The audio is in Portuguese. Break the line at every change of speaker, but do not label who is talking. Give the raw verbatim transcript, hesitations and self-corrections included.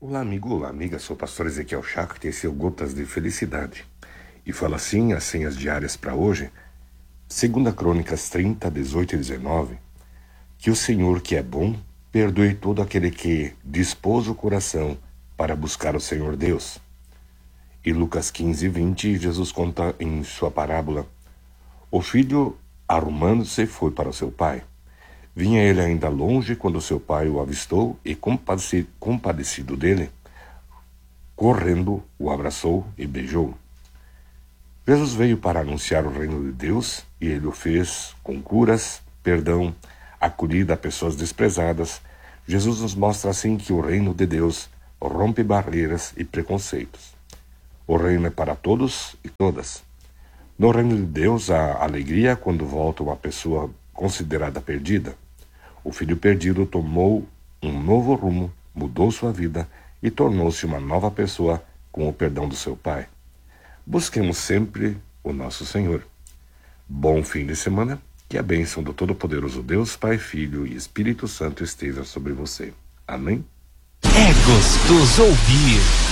Olá, amigo, olá, amiga. Sou o pastor Ezequiel Schacht e esse é o Gotas de Felicidade. E fala assim as senhas diárias para hoje, segunda Crônicas trinta, dezoito e dezenove, que o Senhor, que é bom, perdoe todo aquele que dispôs o coração para buscar o Senhor Deus. E Lucas quinze, vinte, Jesus conta em sua parábola: o filho, arrumando-se, foi para o seu pai. Vinha ele ainda longe quando seu pai o avistou e, compadecido dele, correndo, o abraçou e beijou. Jesus veio para anunciar o reino de Deus e ele o fez com curas, perdão, acolhida a pessoas desprezadas. Jesus nos mostra assim que o reino de Deus rompe barreiras e preconceitos. O reino é para todos e todas. No reino de Deus há alegria quando volta uma pessoa considerada perdida. O filho perdido tomou um novo rumo, mudou sua vida e tornou-se uma nova pessoa com o perdão do seu pai. Busquemos sempre o nosso Senhor. Bom fim de semana, que a bênção do Todo-Poderoso Deus, Pai, Filho e Espírito Santo esteja sobre você. Amém?
É gostoso ouvir